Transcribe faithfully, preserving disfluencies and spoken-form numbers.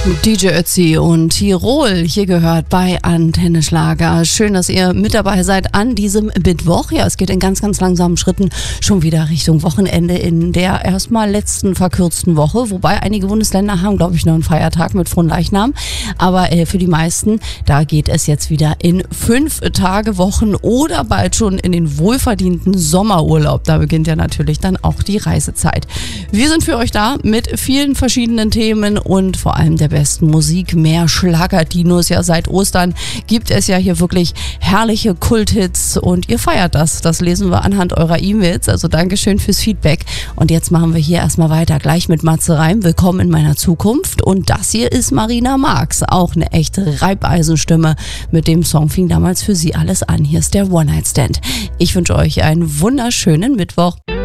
D J Ötzi und Tirol hier gehört bei Antenne Schlager. Schön, dass ihr mit dabei seid an diesem Mittwoch. Ja, es geht in ganz, ganz langsamen Schritten schon wieder Richtung Wochenende in der erstmal letzten verkürzten Woche. Wobei einige Bundesländer haben, glaube ich, noch einen Feiertag mit Fronleichnam. Aber äh, für die meisten, da geht es jetzt wieder in fünf Tage Wochen oder bald schon in den wohlverdienten Sommerurlaub. Da beginnt ja natürlich dann auch die Reisezeit. Wir sind für euch da mit vielen verschiedenen Themen und vor allem der besten Musik, mehr Schlagerdinos. Ja, seit Ostern gibt es ja hier wirklich herrliche Kulthits und ihr feiert das. Das lesen wir anhand eurer E-Mails. Also Dankeschön fürs Feedback. Und jetzt machen wir hier erstmal weiter, gleich mit Matze Reim. Willkommen in meiner Zukunft. Und das hier ist Marina Marx, auch eine echte Reibeisenstimme. Mit dem Song fing damals für sie alles an. Hier ist der One-Night-Stand. Ich wünsche euch einen wunderschönen Mittwoch.